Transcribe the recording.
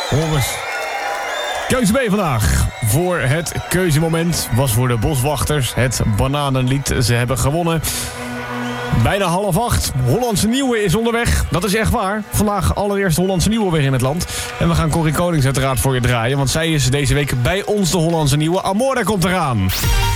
Jongens. Keuze B vandaag. Voor het keuzemoment was voor de Boswachters het Bananenlied. Ze hebben gewonnen. Bijna 7:30. Hollandse Nieuwe is onderweg. Dat is echt waar. Vandaag allereerst Hollandse Nieuwe weer in het land. En we gaan Corrie Konings uiteraard voor je draaien. Want zij is deze week bij ons de Hollandse Nieuwe. Amore komt eraan.